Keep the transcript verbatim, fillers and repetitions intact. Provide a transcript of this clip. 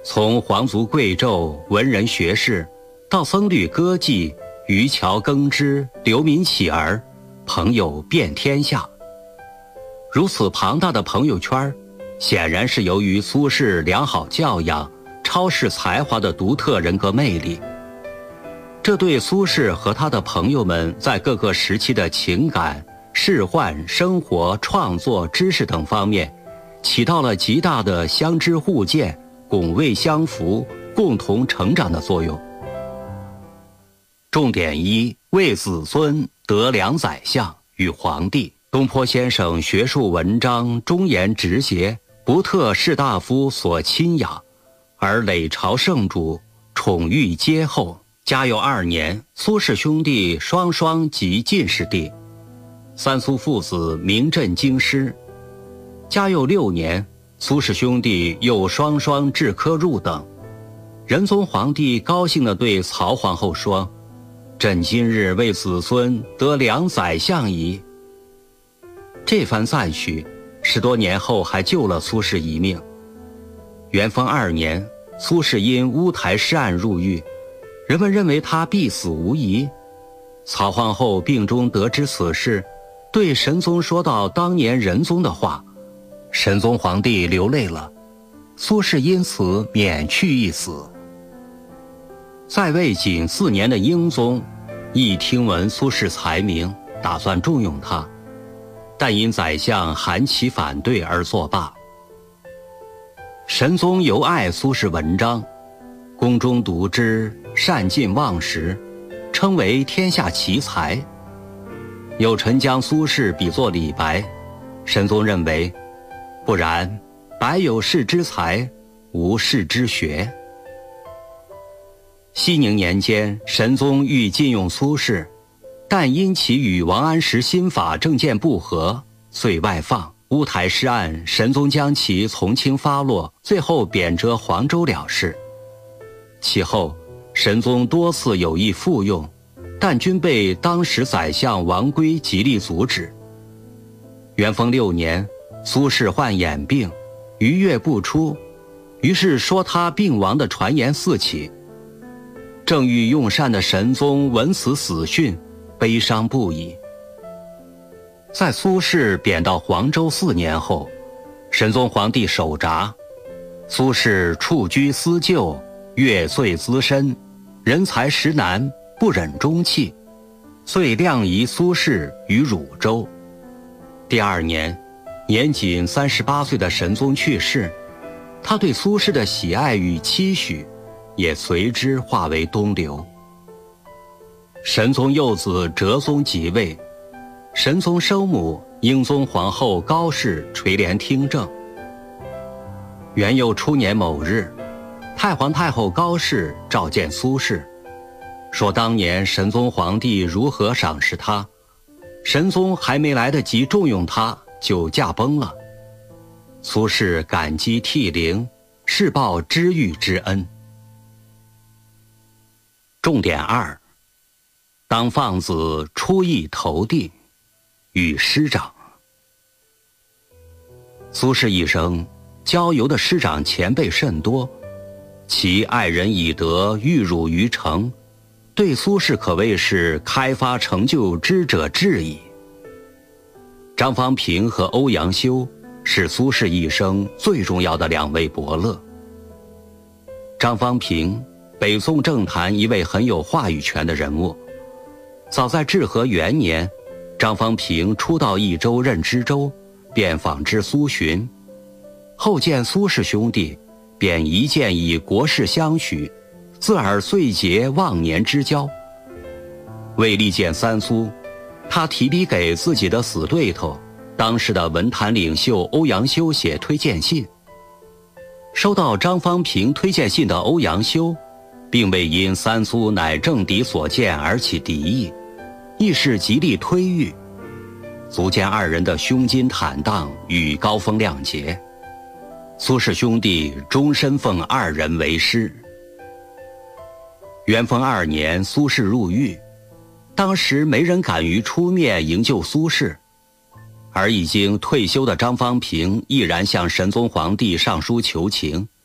从皇族贵胄、文人学士，到僧侣歌妓、渔樵耕织、流民乞儿，朋友遍天下。如此庞大的朋友圈，显然是由于苏轼良好教养、超世才华的独特人格魅力。这对苏轼和他的朋友们在各个时期的情感、仕宦、生活、创作、知识等方面，起到了极大的相知互鉴、拱卫相扶、共同成长的作用。重点一：为子孙得良宰相与皇帝。东坡先生学术文章忠言直节，不特士大夫所亲仰，而累朝圣主，宠遇皆厚。嘉佑二年，苏氏兄弟双双及进士第，三苏父子名震京师。嘉佑六年，苏氏兄弟又双双制科入等。仁宗皇帝高兴地对曹皇后说：“朕今日为子孙得良宰相矣。”这番赞许，十多年后还救了苏轼一命。元丰二年，苏轼因乌台诗案入狱，人们认为他必死无疑。曹皇后病中得知此事，对神宗说到当年仁宗的话，神宗皇帝流泪了，苏轼因此免去一死。在位仅四年的英宗，一听闻苏轼才名，打算重用他，但因宰相韩琦反对而作罢。神宗尤爱苏轼文章，宫中读之，善尽忘时，称为天下奇才。有臣将苏轼比作李白，神宗认为不然，白有士之才，无士之学。熙宁年间，神宗欲禁用苏轼，但因其与王安石新法政见不合，遂外放。乌台诗案，神宗将其从轻发落，最后贬谪黄州了事。其后，神宗多次有意复用，但均被当时宰相王圭极力阻止。元丰六年，苏轼患眼病，逾月不出，于是说他病亡的传言四起。正欲用膳的神宗闻此死讯，悲伤不已。在苏轼贬到黄州四年后，神宗皇帝手札，苏轼处居思旧，越岁资深，人才实难，不忍终弃，遂亮移苏轼于汝州。第二年，年仅三十八岁的神宗去世，他对苏轼的喜爱与期许也随之化为东流。神宗幼子哲宗即位，神宗生母英宗皇后高氏垂帘听政。元佑初年某日，太皇太后高氏召见苏轼，说当年神宗皇帝如何赏识他，神宗还没来得及重用他，就驾崩了。苏轼感激涕零，是报知遇之恩。重点二：当放子出邑投递，与师长。苏轼一生交游的师长前辈甚多，其爱人以德育汝于诚，对苏轼可谓是开发成就之者至矣。张方平和欧阳修是苏轼一生最重要的两位伯乐。张方平，北宋政坛一位很有话语权的人物。早在至和元年，张方平初到益州任知州，便访知苏洵，后见苏氏兄弟，便一见以国事相许，自尔遂结忘年之交。为力荐三苏，他提笔给自己的死对头，当时的文坛领袖欧阳修写推荐信。收到张方平推荐信的欧阳修，并未因三苏乃政敌所见而起敌意，亦是极力推御，足见二人的胸襟坦荡与高风亮节。苏氏兄弟终身奉二人为师。元丰二年，苏轼入狱，当时没人敢于出面营救苏轼，而已经退休的张方平毅然向神宗皇帝上书求情，